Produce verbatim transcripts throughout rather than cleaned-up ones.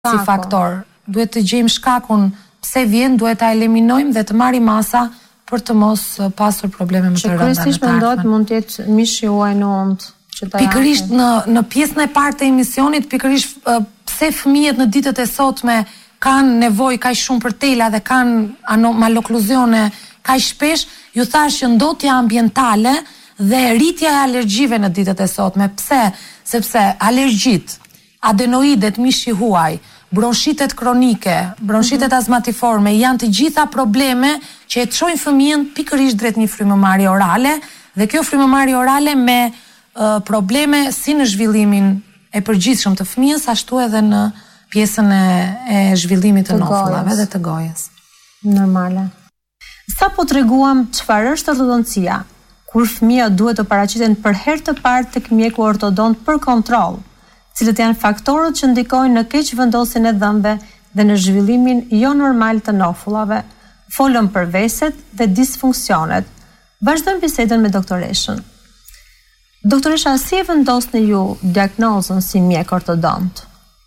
si faktor. Duhet të gjejmë shkakun pse vjen, duhet ta eliminojmë dhe të marrim masa për të mos pasur probleme më të rënda në të ardhmen. Që kryesisht mendohet mund të jetë mishi juaj në ond që ta pikërisht në në pjesën e parë të emisionit, pikërisht pse fëmijët në ditët e sotme kanë nevojë kaq shumë për tela dhe kanë malokluzione kaq shpesh, ju thash që ndotja ambientale dhe rritja e alergjive në ditët e sotme. Pse? Sepse alergjit, adenoidet mishi huaj, bronshitet kronike, bronshitet mm-hmm. azmatiforme, janë të gjitha probleme që e çojnë fëmijën pikërisht drejt një frymëmarrje orale, dhe kjo frymëmarrje orale me uh, probleme si në zhvillimin e përgjithshëm të fëmijës, ashtu edhe në pjesën e, e zhvillimit të, të nofullave dhe të gojës. Normale. Sa po treguam çfarë është ortodoncia, kur fëmia duhet të paraqiten për herë të parë tek mjeku ortodont për kontroll, cilët janë faktorët që ndikojnë në keqvendosjen e dhëmbëve dhe në zhvillimin jo normal të nofullave, folëm për veset dhe disfunksionet. Vazhdojmë bisedën me doktoreshën. Doktoresha, si e vendosni ju diagnozën si mjek ortodont?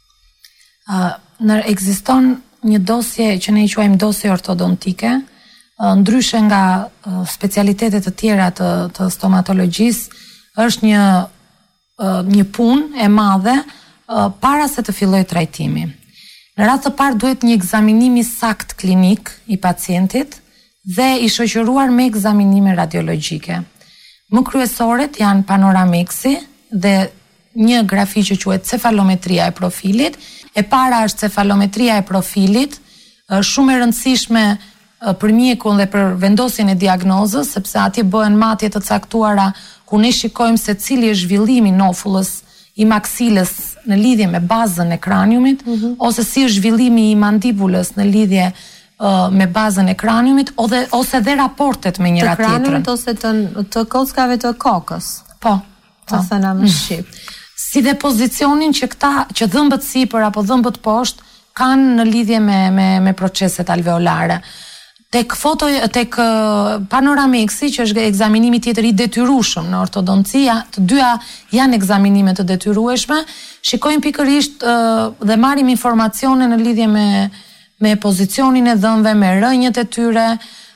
Uh, në ekziston një dosje që ne i quajmë dosje ortodontike, uh, ndryshe nga uh, specialitetet të tjera të, të stomatologjisë, është një një punë e madhe para se të fillojë trajtimi. Në rast të parë duhet një ekzaminim i sakt klinik i pacientit dhe i shoqëruar me ekzaminime radiologjike. Më kryesoret janë panoramiksi dhe një grafi që quhet cefalometria e profilit. E para është cefalometria e profilit, shumë e rëndësishme për mjekun dhe për vendosjen e diagnozës, sepse atje bëhen matje të caktuara ku ne shikojmë se cili është zhvillimi i nofullës i maksilës në lidhje me bazën e kraniumit, mm-hmm. ose si është zhvillimi i mandibulës në lidhje uh, me bazën e kraniumit, ose, ose dhe raportet me njëra tjetrën. Të kraniumit ose të, të kockave të kokës. Po. Të po. thëna më shqip. Si dhe pozicionin që këta, që dhëmbët sipër apo dhëmbët poshtë kanë në lidhje me, me, me proceset alveolare. Tek foto, tek panoramiksi, që është ekzaminimi tjetër i detyrueshëm në ortodontia, të dyja janë ekzaminime të detyrueshme, shikojmë pikërisht dhe marrim informacione në lidhje me me pozicionin e dhëmbëve, me rënjët e tyre,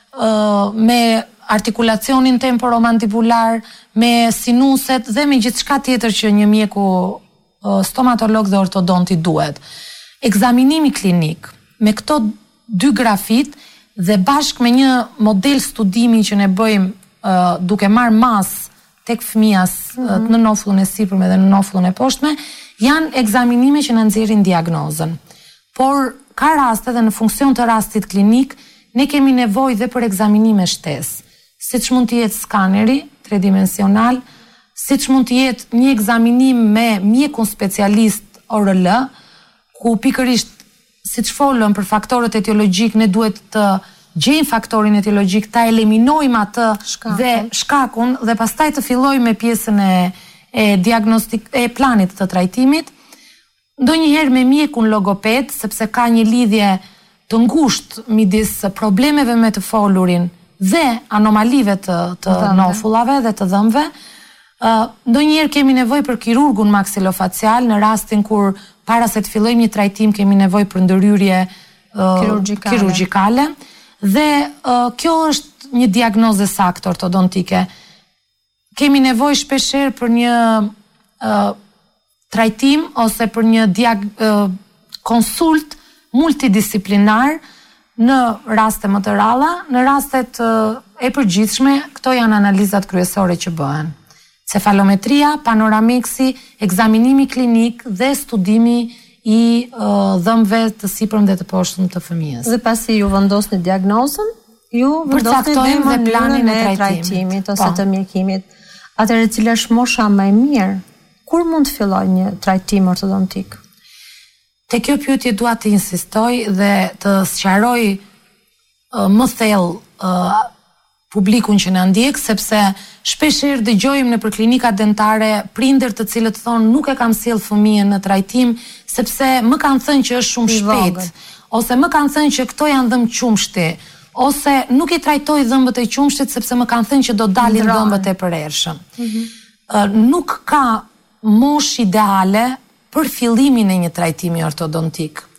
me artikulacionin temporomandibular, me sinuset dhe me gjithçka tjetër që një mjeku stomatolog dhe ortodonti duhet. Ekzaminimi klinik me këto dy grafit dhe bashk me një model studimi që ne bëjmë uh, duke marrë mas tek fëmijas mm-hmm. uh, në nofullën e sipërme dhe në nofullën e poshtme, janë ekzaminime që në nxjerrin diagnozën. Por ka raste dhe në funksion të rastit klinik, ne kemi nevojë dhe për ekzaminime shtesë, siç mund të jetë skaneri tridimensional, siç mund të jetë një ekzaminim me mjekun specialist O R L, ku pikërisht siç folëm për faktorët etiologjik, ne duhet të gjejmë faktorin etiologjik, ta eliminojmë atë shkakun. dhe shkakun dhe pastaj të fillojmë me pjesën e, e diagnostik e planit të trajtimit. Ndonjëherë me mjekun logoped, sepse ka një lidhje të ngushtë midis problemeve me të folurin dhe anomalive të, të nofullave dhe të dhëmbëve. Uh, ndonjëherë kemi nevojë për kirurgun maksilofacial në rastin kur para se të fillojmë një trajtim kemi nevojë për ndërhyrje uh, kirurgjikale. kirurgjikale dhe uh, kjo është një diagnozë saktë ortodontike. Kemi nevojë shpeshherë për një uh, trajtim ose për një diag, uh, konsult multidisiplinar në raste më të ralla, në rastet uh, e përgjithshme, këto janë analizat kryesore që bëhen. Cefalometria, panoramiksi, ekzaminimi klinik dhe studimi i uh, dhëmbëve të sipërm dhe të poshtëm të fëmijës. Dhe pasi ju vendosni diagnozën, ju vendosni dhe mënyrën e trajtimit ose të mjekimit. Atëherë, cila është mosha më e mirë? Kur mund të fillojë një trajtim ortodontik? Te kjo pyetje dua të insistoj dhe të sqaroj uh, më thellë uh, publikun që na ndjek, sepse shpeshherë dëgjojmë nëpër klinika dentare prindër të cilët thonë nuk e kam sjell fëmijën në trajtim sepse më kanë thënë që është shumë shpejt, ose më kanë thënë që këto janë dhëmbë qumshti, ose nuk i trajtoj dhëmbët e qumshtit sepse më kanë thënë që do dalin dhëmbët e përershëm. Mm-hmm. Uh, nuk ka moshë ideale për fillimin e një trajtimi ortodontik.